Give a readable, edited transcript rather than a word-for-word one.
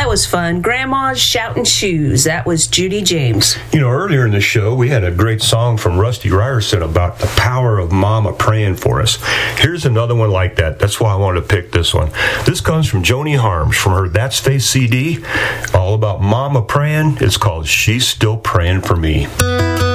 That was fun. Grandma's Shouting Shoes. That was Judy James. You know, earlier in the show, we had a great song from Rusty Ryerson about the power of Mama praying for us. Here's another one like that. That's why I wanted to pick this one. This comes from Joni Harms from her That's Faith CD, all about Mama praying. It's called She's Still Praying for Me.